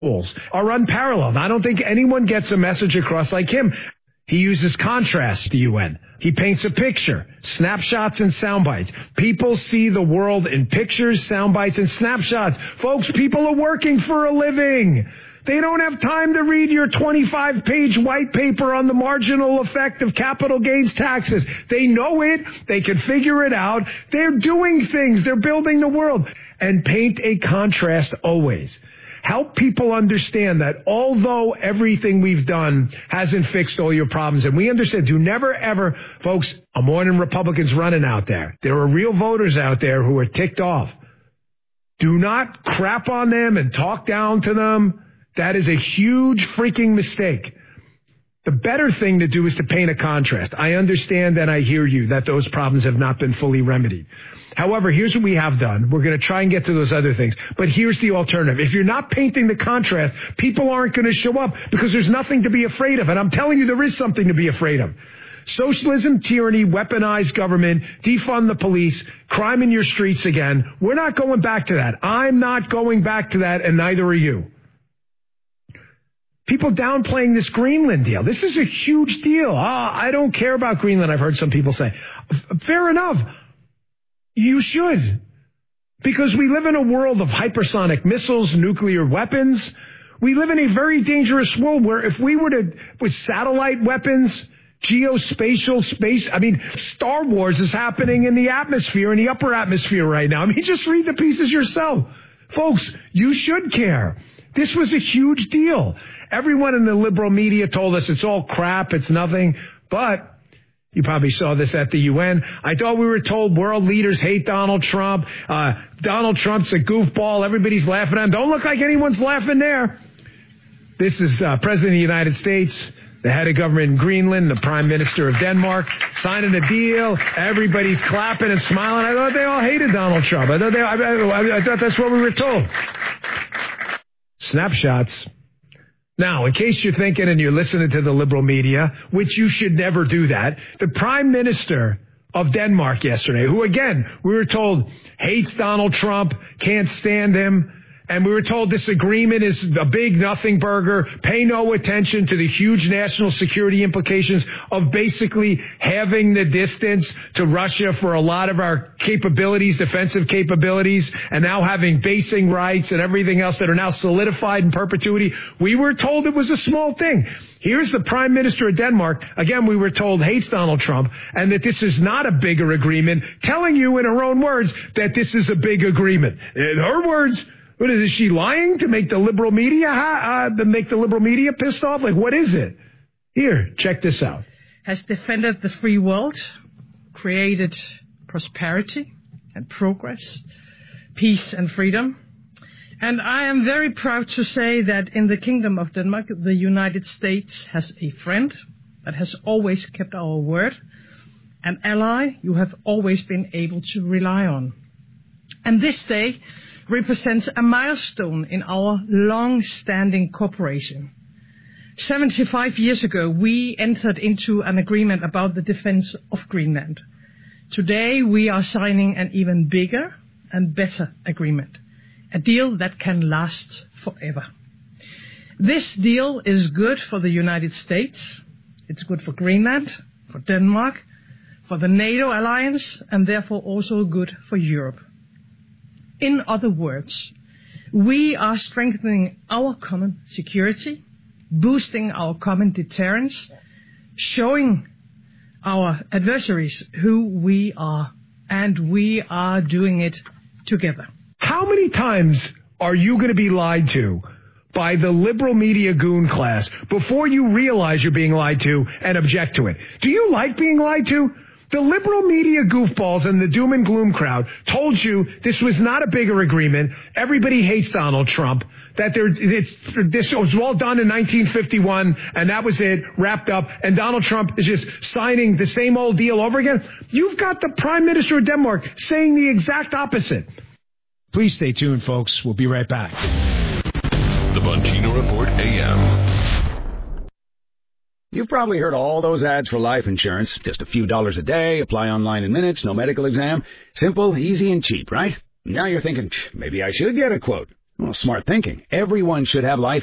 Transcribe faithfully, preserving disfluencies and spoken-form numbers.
are unparalleled. I don't think anyone gets a message across like him. He uses contrast, the U N. He paints a picture, snapshots and sound bites. People see the world in pictures, sound bites, and snapshots. Folks, people are working for a living. They don't have time to read your twenty-five page white paper on the marginal effect of capital gains taxes. They know it. They can figure it out. They're doing things. They're building the world. And paint a contrast always. Help people understand that although everything we've done hasn't fixed all your problems, and we understand, do never ever, folks, I'm warning Republicans running out there. There are real voters out there who are ticked off. Do not crap on them and talk down to them. That is a huge freaking mistake. The better thing to do is to paint a contrast. I understand and I hear you that those problems have not been fully remedied. However, here's what we have done. We're going to try and get to those other things. But here's the alternative. If you're not painting the contrast, people aren't going to show up because there's nothing to be afraid of. And I'm telling you, there is something to be afraid of. Socialism, tyranny, weaponized government, defund the police, crime in your streets again. We're not going back to that. I'm not going back to that, and neither are you. People downplaying this Greenland deal. This is a huge deal. Oh, I don't care about Greenland, I've heard some people say. Fair enough. You should. Because we live in a world of hypersonic missiles, nuclear weapons. We live in a very dangerous world where if we were to, with satellite weapons, geospatial space, I mean, Star Wars is happening in the atmosphere, in the upper atmosphere right now. I mean, just read the pieces yourself. Folks, you should care. This was a huge deal. Everyone in the liberal media told us it's all crap, it's nothing, but you probably saw this at the U N. I thought we were told world leaders hate Donald Trump. Uh, Donald Trump's a goofball. Everybody's laughing at him. Don't look like anyone's laughing there. This is uh, President of the United States, the head of government in Greenland, the Prime Minister of Denmark, signing a deal. Everybody's clapping and smiling. I thought they all hated Donald Trump. I thought, they, I, I, I thought that's what we were told. Snapshots. Now, in case you're thinking and you're listening to the liberal media, which you should never do that, the Prime Minister of Denmark yesterday, who, again, we were told hates Donald Trump, can't stand him, and we were told this agreement is a big nothing burger, pay no attention to the huge national security implications of basically having the distance to Russia for a lot of our capabilities, defensive capabilities, and now having basing rights and everything else that are now solidified in perpetuity. We were told it was a small thing. Here's the Prime Minister of Denmark, again, we were told hates Donald Trump, and that this is not a bigger agreement, telling you in her own words that this is a big agreement. In her words, what is, is she lying to make the liberal media uh, to make the liberal media pissed off? Like, what is it? Here, check this out. Has defended the free world, created prosperity and progress, peace and freedom. And I am very proud to say that in the Kingdom of Denmark, the United States has a friend that has always kept our word, an ally you have always been able to rely on. And this day represents a milestone in our long-standing cooperation. seventy-five years ago, we entered into an agreement about the defense of Greenland. Today, we are signing an even bigger and better agreement, a deal that can last forever. This deal is good for the United States, it's good for Greenland, for Denmark, for the NATO alliance, and therefore also good for Europe. In other words, we are strengthening our common security, boosting our common deterrence, showing our adversaries who we are, and we are doing it together. How many times are you going to be lied to by the liberal media goon class before you realize you're being lied to and object to it? Do you like being lied to? The liberal media goofballs and the doom and gloom crowd told you this was not a bigger agreement. Everybody hates Donald Trump. That there, it's, this was all done in nineteen fifty-one, and that was it, wrapped up. And Donald Trump is just signing the same old deal over again. You've got the Prime Minister of Denmark saying the exact opposite. Please stay tuned, folks. We'll be right back. The Bongino Report A M. You've probably heard all those ads for life insurance. Just a few dollars a day, apply online in minutes, no medical exam. Simple, easy, and cheap, right? Now you're thinking, maybe I should get a quote. Well, smart thinking. Everyone should have life